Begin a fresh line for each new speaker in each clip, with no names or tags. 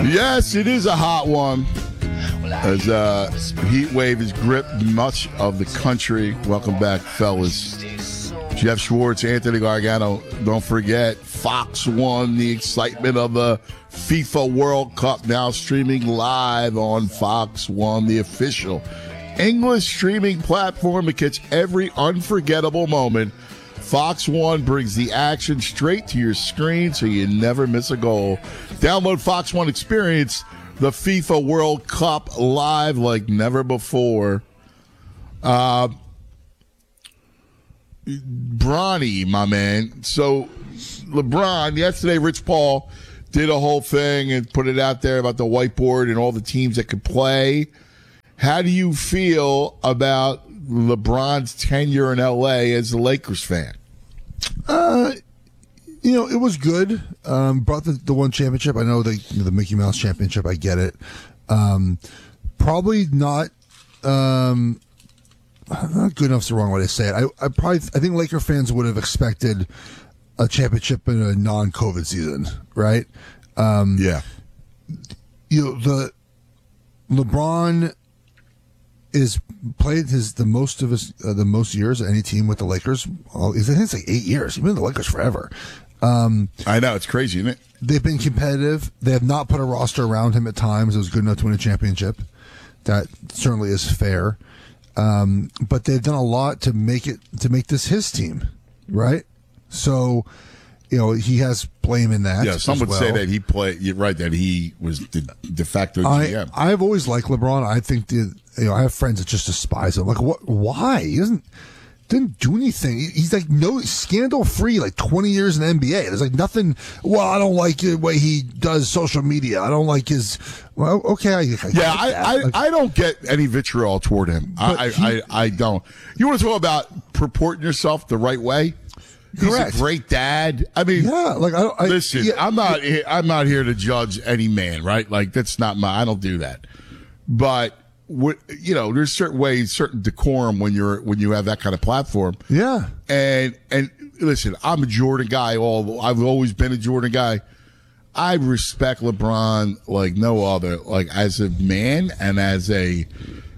Yes, it is a hot one. As heat wave has gripped much of the country. Welcome back, fellas. Jeff Schwartz, Anthony Gargano. Don't forget, Fox 1, the excitement of the FIFA World Cup, now streaming live on Fox 1, the official English streaming platform that gets every unforgettable moment. Fox 1 brings the action straight to your screen so you never miss a goal. Download Fox 1 Experience the FIFA World Cup live like never before. Bronny, my man. So, LeBron, yesterday, Rich Paul did a whole thing and put it out there about the whiteboard and all the teams that could play. How do you feel about LeBron's tenure in L.A. as a Lakers fan?
It was good. Brought the one championship. I know the Mickey Mouse championship. I get it. Probably not. Not good enough's the wrong way to say it. I think Laker fans would have expected a championship in a non-COVID season, right?
Yeah.
The LeBron is played the most years of any team with the Lakers. I think it's like 8 years. He's been in the Lakers forever.
I know, it's crazy, isn't it?
They've been competitive. They have not put a roster around him at times. It was good enough to win a championship. That certainly is fair. But they've done a lot to make this his team, right? So, he has blame in that.
Yeah, some would say that he played. You're right, that he was the de facto GM.
I've always liked LeBron. I think I have friends that just despise him. Like, what? Why? He didn't do anything. He's like no scandal free, like 20 years in the NBA. There's like nothing. Well, I don't like the way he does social media. I don't like his. Well, okay.
I don't get any vitriol toward him. I don't. You want to talk about purporting yourself the right way?
Correct.
He's a great dad. I mean,
yeah. Like,
listen, yeah. I'm not here to judge any man, right? Like, that's not I don't do that. But there's certain ways, certain decorum when you have that kind of platform.
Yeah.
And listen, I'm a Jordan guy. I've always been a Jordan guy. I respect LeBron like no other, like as a man and as a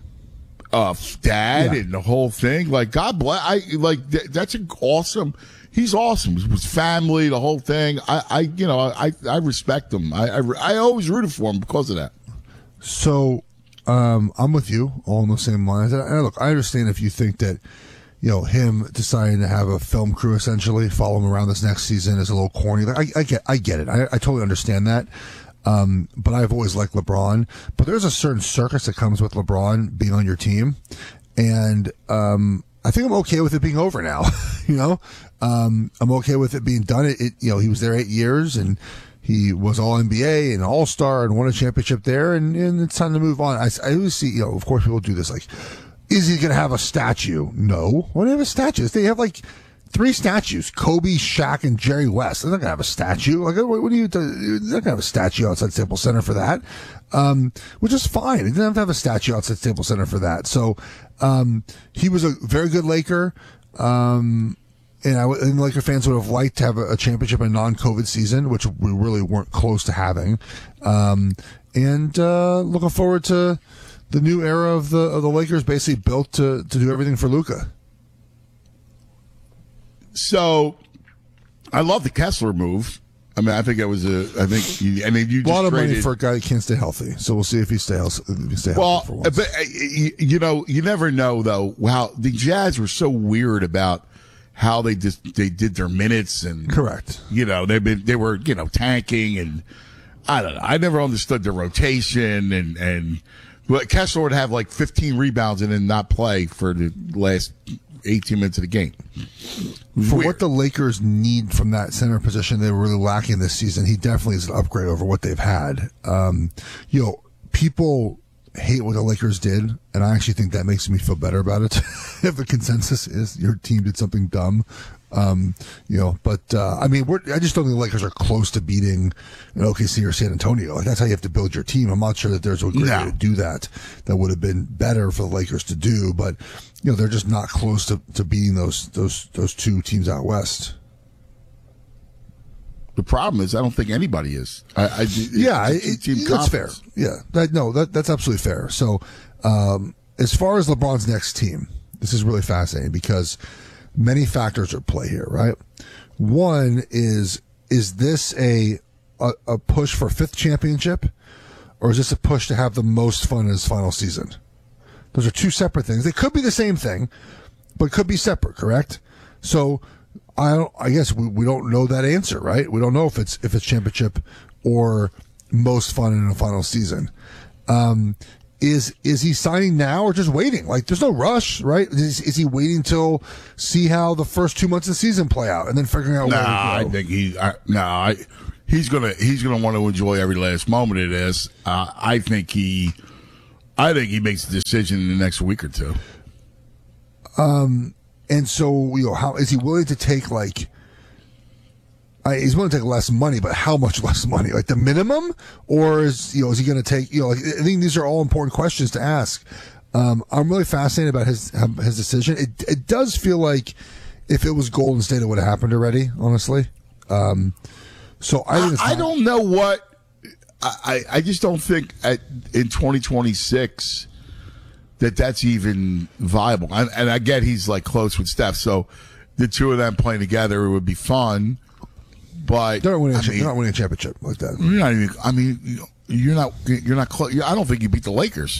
dad and the whole thing. Like, God bless. That's awesome. He's awesome. His family, the whole thing. I respect him. I always rooted for him because of that.
So, I'm with you all in the same lines. And look, I understand if you think that, him deciding to have a film crew essentially follow him around this next season is a little corny. Like, I get it. I totally understand that. But I've always liked LeBron. But there's a certain circus that comes with LeBron being on your team. And, I think I'm okay with it being over now. I'm okay with it being done. He was there 8 years and he was all NBA and all star and won a championship there. And it's time to move on. I always see, of course people do this. Like, is he going to have a statue? No. Why do they have a statue? They have like 3 statues: Kobe, Shaq, and Jerry West. They're not going to have a statue. Like, what do you do? They're not going to have a statue outside Staples Center for that. Which is fine. He didn't have to have a statue outside Staples Center for that. So, he was a very good Laker. And Laker fans would have liked to have a championship in a non-COVID season, which we really weren't close to having. And looking forward to the new era of the Lakers, basically built to do everything for Luka.
So, I love the Kessler move. I mean, I think it was you just
a lot of
traded
money for a guy that can't stay healthy. So we'll see if he stays healthy.
Well,
for once.
but you never know though. Wow, the Jazz were so weird about how they did their minutes and
correct.
They were tanking, and I don't know. I never understood the rotation and Kessler would have like 15 rebounds and then not play for the last 18 minutes of the game.
For what the Lakers need from that center position, they were really lacking this season. He definitely is an upgrade over what they've had. People hate what the Lakers did, and I actually think that makes me feel better about it. If the consensus is your team did something dumb, I just don't think the Lakers are close to beating an OKC or San Antonio. Like, that's how you have to build your team. I'm not sure that there's a great way to do that would have been better for the Lakers to do, but they're just not close to beating those 2 teams out west.
the problem is I don't think anybody is.
That's fair. Yeah, that's absolutely fair. So, as far as LeBron's next team, this is really fascinating because many factors are at play here, right? One is this a push for 5th championship, or is this a push to have the most fun in his final season? Those are two separate things. They could be the same thing, but could be separate, correct? So I guess we don't know that answer, right? We don't know if it's championship or most fun in a final season. Is he signing now or just waiting? Like, there's no rush, right? Is he waiting till see how the first 2 months of the season play out and then figuring out where to go?
I think he's gonna want to enjoy every last moment of this. I think he makes a decision in the next week or two.
And so, how is he willing to take he's willing to take less money, but how much less money? Like the minimum, or is he going to take? I think these are all important questions to ask. I'm really fascinated about his decision. It does feel like if it was Golden State, it would have happened already. Honestly, so I
don't know what I just don't think in 2026 that's even viable. And I get he's like close with Steph, so the two of them playing together, it would be fun. But
they're not winning a championship like that.
You're not even. I mean, you're not close. I don't think you beat the Lakers.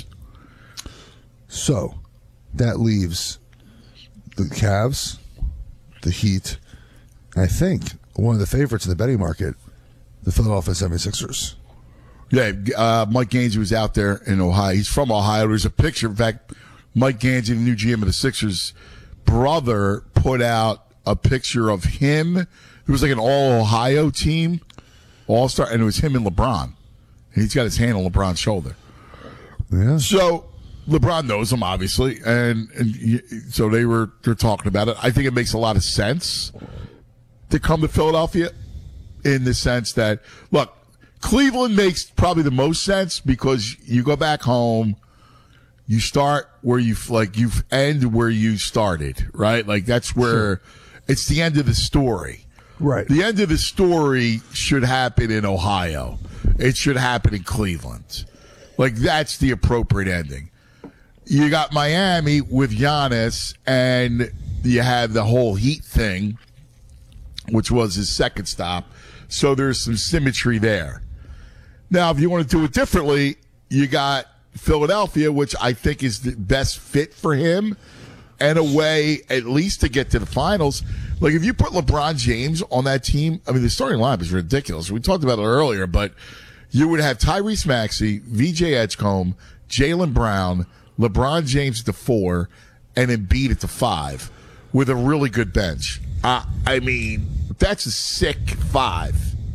So that leaves the Cavs, the Heat, and I think one of the favorites in the betting market, the Philadelphia 76ers.
Yeah, Mike Gansey was out there in Ohio. He's from Ohio. There's a picture. In fact, Mike Gansey, the new GM of the Sixers, brother, put out a picture of him. It was like an all-Ohio team, all-star, and it was him and LeBron. And he's got his hand on LeBron's shoulder.
Yeah.
So LeBron knows him, obviously, and so they're talking about it. I think it makes a lot of sense to come to Philadelphia in the sense that, look, Cleveland makes probably the most sense because you go back home, you start where you end where you started, right? Like that's where it's the end of the story.
Right.
The end of the story should happen in Ohio. It should happen in Cleveland. Like that's the appropriate ending. You got Miami with Giannis, and you have the whole Heat thing, which was his second stop. So there's some symmetry there. Now, if you want to do it differently, you got Philadelphia, which I think is the best fit for him, and a way at least to get to the finals. Like, if you put LeBron James on that team, I mean, the starting lineup is ridiculous. We talked about it earlier, but you would have Tyrese Maxey, VJ Edgecombe, Jaylen Brown, LeBron James at the 4, and Embiid at the 5 with a really good bench. I mean, that's a sick 5.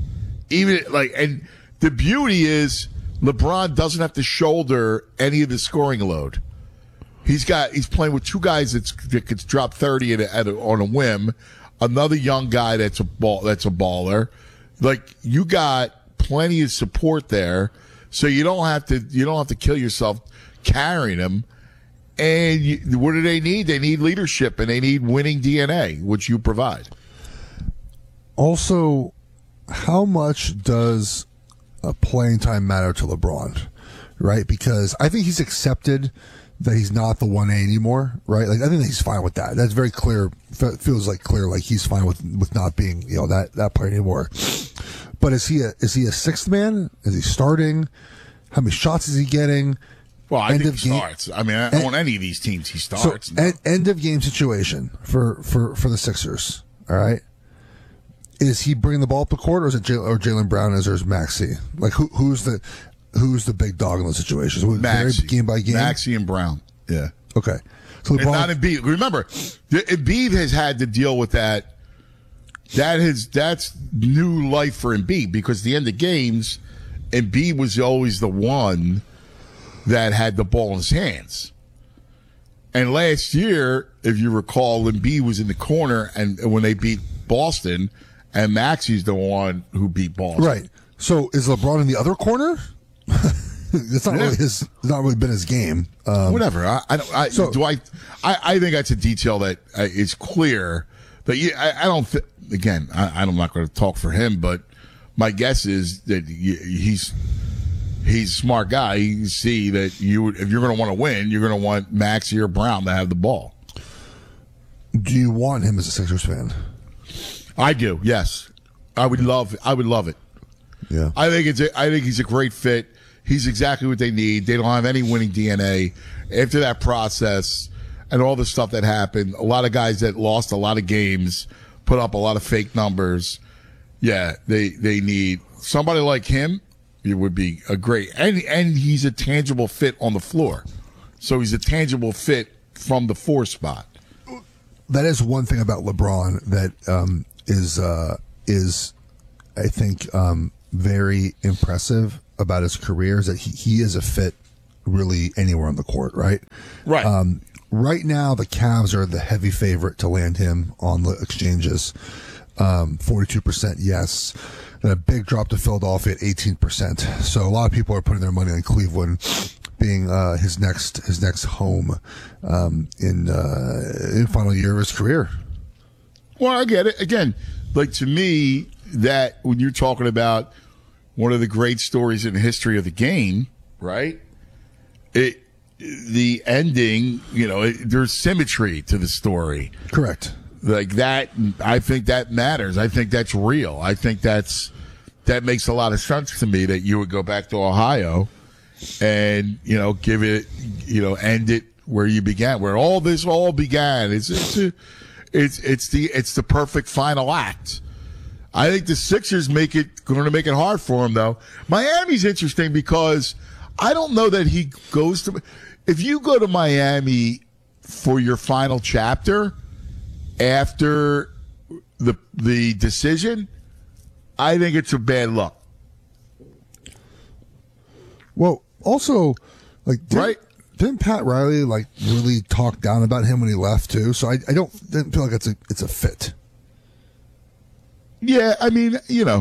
And the beauty is LeBron doesn't have to shoulder any of the scoring load. He's playing with two guys that could drop 30 on a whim. Another young guy that's a baller. Like, you got plenty of support there, so you don't have to kill yourself carrying them. And what do they need? They need leadership, and they need winning DNA, which you provide.
Also, how much does a playing time matter to LeBron, right? Because I think he's accepted that he's not the 1A anymore, right? Like, I think that he's fine with that. That's very clear. Feels like clear, like he's fine with not being, that player anymore. But is he a sixth man? Is he starting? How many shots is he getting?
Well, I think he starts. I mean, on any of these teams, he starts.
So, end of game situation for the Sixers. All right. Is he bringing the ball up the court, or is it Jaylen Brown, or is it Maxey? Like, who's the big dog in those situations?
Maxey.
Game by game?
Maxey and Brown. Yeah.
Okay. So
LeBron, and not Embiid. Remember, Embiid has had to deal with that. That's new life for Embiid, because at the end of games, Embiid was always the one that had the ball in his hands. And last year, if you recall, Embiid was in the corner, and when they beat Boston, and Maxey's the one who beat Boston.
Right. So is LeBron in the other corner? It's not really it's not really been his game.
Whatever. I think that's a detail that is clear. But I'm not going to talk for him, but my guess is that he's a smart guy. He can see that if you're going to want to win, you're going to want Maxey or Brown to have the ball.
Do you want him as a Sixers fan?
I do. Yes, I would love it.
Yeah,
I think he's a great fit. He's exactly what they need. They don't have any winning DNA after that process and all the stuff that happened. A lot of guys that lost a lot of games, put up a lot of fake numbers. Yeah, they need somebody like him. It would be a great, and he's a tangible fit on the floor. So he's a tangible fit from the 4 spot.
That is one thing about LeBron that is I think very impressive about his career is that he is a fit really anywhere on the court, right?
Right.
Right now, the Cavs are the heavy favorite to land him on the exchanges. 42% yes. And a big drop to Philadelphia at 18%. So a lot of people are putting their money on Cleveland being his next home in final year of his career.
Well, I get it. Again, like to me, that when you're talking about one of the great stories in the history of the game, right? The ending, there's symmetry to the story.
Correct.
Like that, I think that matters. I think that's real. I think that makes a lot of sense to me that you would go back to Ohio and, give it, end it where you began, where all this all began. It's the perfect final act. I think the Sixers going to make it hard for him though. Miami's interesting because I don't know that he goes to, if you go to Miami for your final chapter after the decision, I think it's a bad look.
Well, also, didn't Pat Riley really talk down about him when he left too? So I didn't feel like it's a fit.
Yeah, I mean,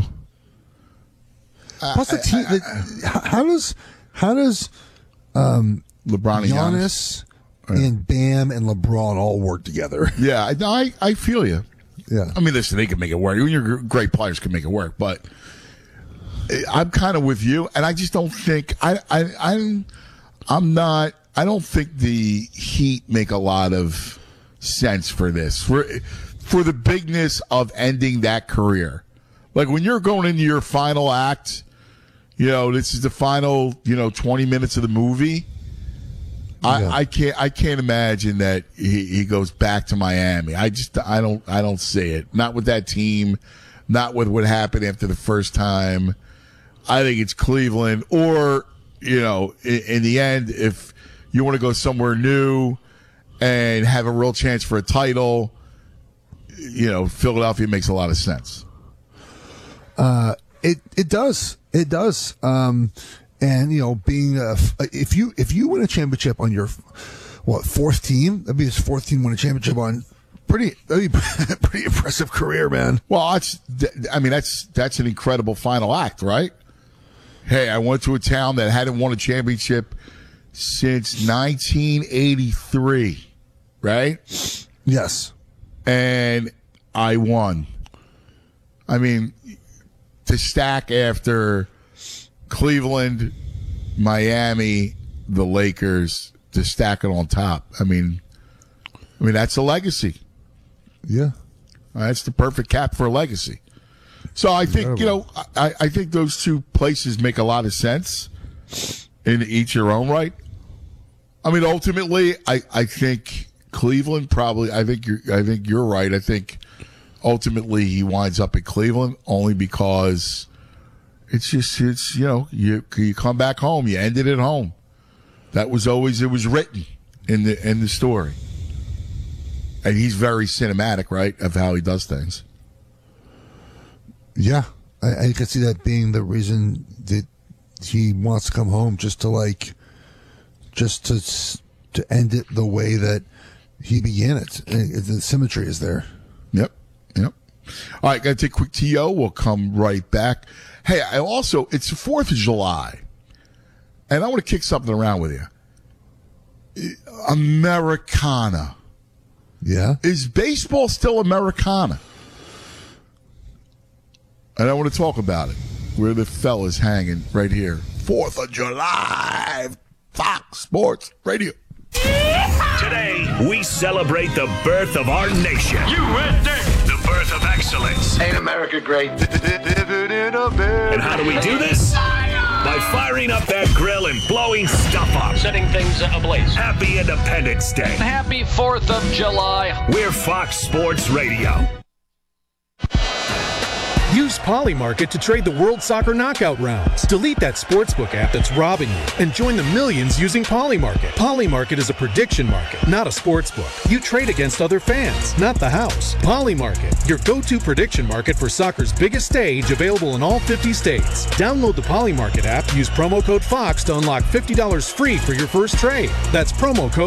Plus the team. How does
LeBron and
Giannis and Bam and LeBron all work together?
Yeah, I feel you.
Yeah,
I mean, listen, they can make it work. Even your great players can make it work, but I'm kind of with you, and I just don't think I'm not. I don't think the Heat make a lot of sense for this for the bigness of ending that career. Like when you're going into your final act, this is the final 20 minutes of the movie. Yeah. I can't imagine that he goes back to Miami. I don't see it. Not with that team, not with what happened after the first time. I think it's Cleveland or, in the end, if you want to go somewhere new and have a real chance for a title, Philadelphia makes a lot of sense.
It does. It does. And being if you win a championship on your fourth team, that'd be his fourth team win a championship on. That'd be a pretty impressive career, man.
Well, that's an incredible final act, right? Hey, I went to a town that hadn't won a championship since 1983, right?
Yes.
And I won. I mean, to stack after Cleveland, Miami, the Lakers, to stack it on top. I mean that's a legacy.
Yeah.
That's the perfect cap for a legacy. So I think, I think those two places make a lot of sense in each their own right. I mean, ultimately, I think Cleveland probably, I think you're right. I think ultimately he winds up at Cleveland only because you come back home, you ended at home. That was always, it was written in the story. And he's very cinematic, right, of how he does things.
Yeah, I can see that being the reason that he wants to come home, just to end it the way that he began it. The symmetry is there.
Yep. All right, got to take a quick TO. We'll come right back. Hey, it's the 4th of July, and I want to kick something around with you. Americana.
Yeah.
Is baseball still Americana? And I want to talk about it. where the fellas hanging right here. 4th of July, Fox Sports Radio.
Today, we celebrate the birth of our nation. The birth of excellence.
Ain't America great?
And how do we do this? By firing up that grill and blowing stuff up.
Setting things ablaze.
Happy Independence Day.
Happy 4th of July.
We're Fox Sports Radio.
Use Polymarket to trade the World Soccer Knockout rounds. Delete that sportsbook app that's robbing you and join the millions using Polymarket. Polymarket is a prediction market, not a sportsbook. You trade against other fans, not the house. Polymarket, your go-to prediction market for soccer's biggest stage, available in all 50 states. Download the Polymarket app, use promo code FOX to unlock $50 free for your first trade. That's promo code